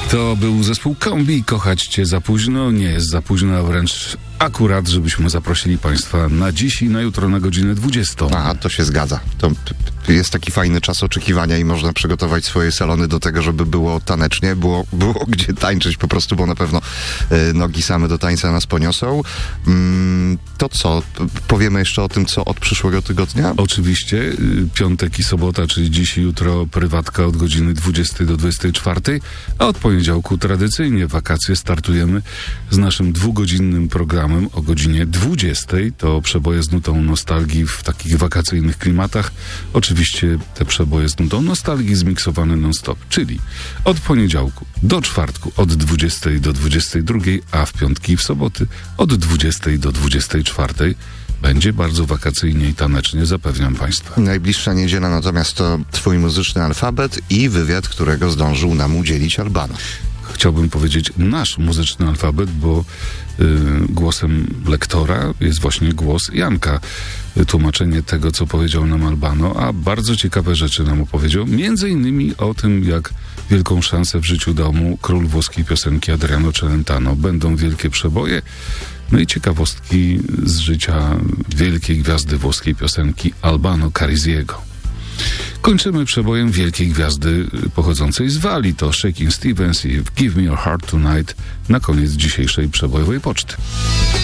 To był zespół Kombi. Kochać cię za późno. Nie jest za późno, a wręcz akurat, żebyśmy zaprosili państwa na dziś i na jutro na godzinę 20. A, to się zgadza. To jest taki fajny czas oczekiwania i można przygotować swoje salony do tego, żeby było tanecznie, było gdzie tańczyć po prostu, bo na pewno nogi same do tańca nas poniosą. To co? Powiemy jeszcze o tym, co od przyszłego tygodnia? Oczywiście, piątek i sobota, czyli dziś i jutro prywatka od godziny 20 do 24, a od poniedziałku tradycyjnie wakacje startujemy z naszym 2-godzinnym programem o godzinie 20. To przeboje z nutą nostalgii w takich wakacyjnych klimatach. Oczywiście te przeboje z nutą nostalgii zmiksowane non-stop, czyli od poniedziałku do czwartku od 20 do 22, a w piątki i w soboty od 20 do 24. Będzie bardzo wakacyjnie i tanecznie, zapewniam państwa. Najbliższa niedziela natomiast to twój muzyczny alfabet i wywiad, którego zdążył nam udzielić Albano. Chciałbym powiedzieć nasz muzyczny alfabet, bo głosem lektora jest właśnie głos Janka. Tłumaczenie tego, co powiedział nam Albano, a bardzo ciekawe rzeczy nam opowiedział. Między innymi o tym, jak wielką szansę w życiu dał mu król włoskiej piosenki Adriano Celentano. Będą wielkie przeboje, no i ciekawostki z życia wielkiej gwiazdy włoskiej piosenki Albano Carisiego. Kończymy przebojem wielkiej gwiazdy pochodzącej z Walii. To Shakin' Stevens i Give Me Your Heart Tonight na koniec dzisiejszej przebojowej poczty.